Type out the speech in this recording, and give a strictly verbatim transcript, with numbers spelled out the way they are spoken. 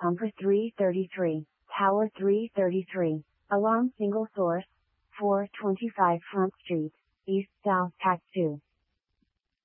Pumper three thirty-three, Tower three thirty-three, Alarm single source, four twenty-five Front Street, East South Pack two.